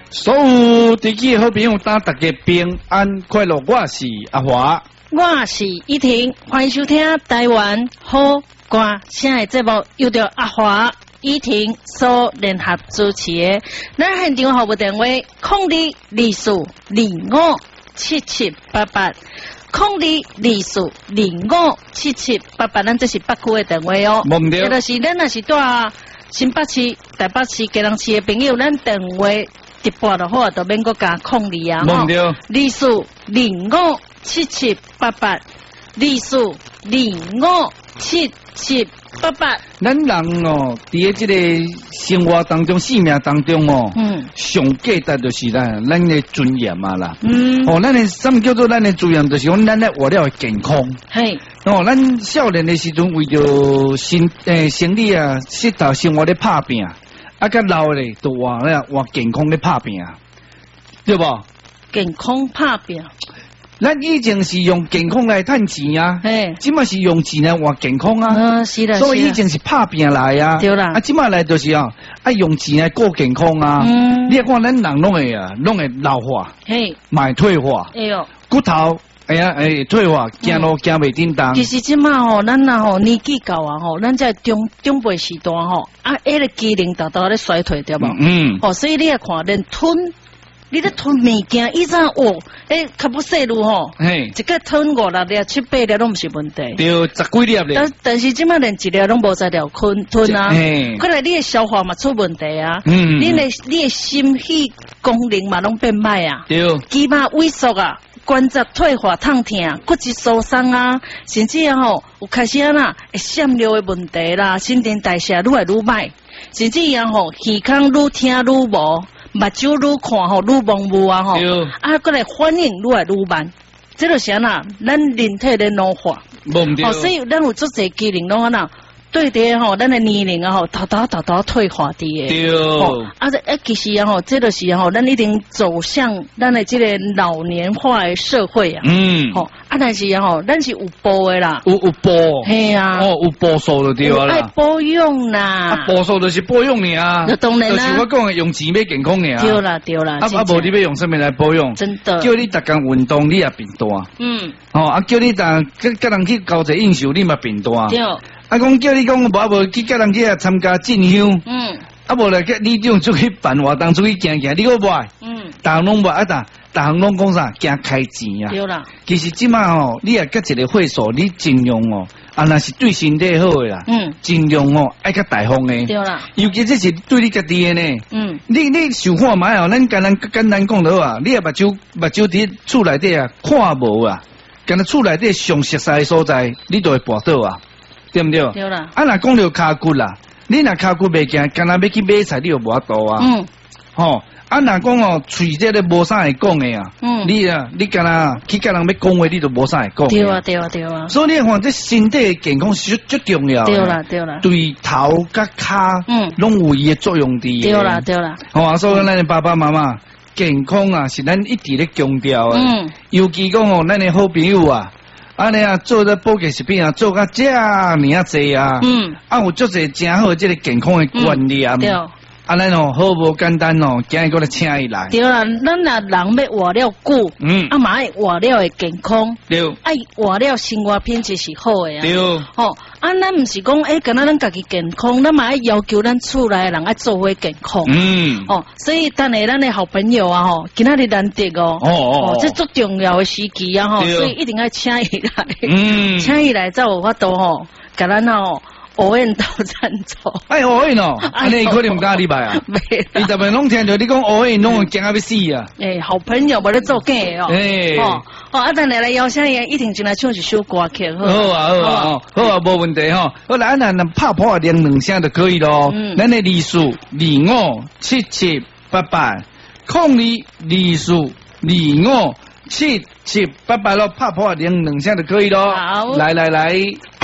所有地区的好朋友，大家平安快乐。我是阿华， 我是依婷，欢迎收听台湾好歌声的节目，由着阿华、依婷所联合主持的。咱现场服务电话：0224257788。0224257788，咱这是北区的电话哦。 冇对。 就是咱若是住新北市、台北市、基隆市的朋友，咱电话直拨就好，就免搁加02啊。 冇对。 24257788，24257788。 咱人哦，伫即个生活当中、生命当中哦，上价值就是咱的尊严嘛啦。哦，咱的什么叫做咱的尊严？就是讲咱的活了的健康。 嘿。 哦，咱少年的时阵为着生理啊、膝头生活咧拍拼，啊，甲老咧都活健康咧拍拼，对不？ 健康拍拼。 咱以前是用健康来赚钱啊，即嘛是用钱来换健康啊。 是啦， 所以以前是拍拼来啊。 对啦。 啊，即嘛来就是啊，用钱来过健康啊。你看咱人拢会老化，会退化。哎呦，骨头退化，行路行袂叮当。 其实即嘛吼，咱年纪到啊吼，咱在中辈时段吼，迄个机能大大咧衰退对无？所以你也看连吞。你咧吞物件，以前较不细路吼，一个吞5、6粒、7、8粒拢毋是问题。 对，10几粒咧。但是即摆连1粒拢无在了吞啊，可能你的消化嘛出问题啊，你的心肺功能嘛拢变歹啊，肌肉萎缩啊，关节退化、痛痛、骨质疏松啊，甚至吼有开始闪尿的问题啦，新陈代谢愈来愈歹，甚至吼耳孔愈听愈无。目睭愈看吼愈模糊啊吼，过来反应愈来愈慢，这就是咱人体的老化。所以咱有足侪机能拢对的吼，咱的年龄啊吼，大退化的。对。其实这就是咱一定走向咱的这个老年化的社会啊。但是咱是有步的啦。有步。嘿啊。 有步数就对啦。 爱保养啦。 步数就是保养尔。 那当然啦。 就是我讲的用钱买健康尔。 对啦对啦。 无你要用什么来保养？ 真的。 叫你逐工运动，你也变大。叫你甲人去交际应酬，你嘛变大。对。讲叫你讲无去甲人去参加进香，无来你种出去办活动出去行行，你个无爱，逐项拢无逐项拢讲啥，惊开钱啊。对啦。其实即马你也甲一个会所，你尽量若是对身体好的啦，尽量爱较大方的。对啦。尤其这是对你家己的呢。你想看买咱简单讲就好啊，你目睭伫厝内底看无啊，干那厝内底上熟悉的所在，你就会跋倒啊。对不对？对啦。若讲到骹骨啦，你若骹骨袂行，干那要去买菜，你又无法度啊。若讲喙这个无啥会讲的啊。你干那去甲人要讲话，你都无啥会讲。对啊。所以你看这身体健康是最重要。对啦。对头甲骹，拢有伊的作用伫。对啦。所以咱的爸爸妈妈健康啊，是咱一直咧强调的。尤其讲咱的好朋友啊。做这保健食品做甲这尔济啊，有足侪真好这个健康的观念。对。咱好无简单今日过来请伊来。对啦，咱人要活了久，嘛爱活了的健康。对。爱活了生活品质是好的啊。对。咱毋是讲敢若咱家己健康，咱嘛爱要求咱厝内的人爱做伙健康。所以等下咱的好朋友啊今仔日难得这足重要的时期啊所以一定要请伊来。请伊来才有法度甲咱欧燕到赞助。欧燕安尼可能唔敢你来啊？袂。伊特别拢听着你讲欧燕，拢惊啊要死啊！好朋友无咧做假等下来邀请伊，一定进来唱一首歌曲。好啊，无问题好来，咱拍破2声就可以咯。咱的24257788，0224257788咯，拍破2声就可以咯。好，来。